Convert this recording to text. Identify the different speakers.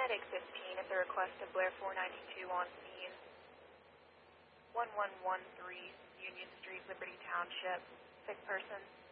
Speaker 1: Medic 15 at the request of Blair 492 on scene. 1113 Union Street, Liberty Township. Sick person.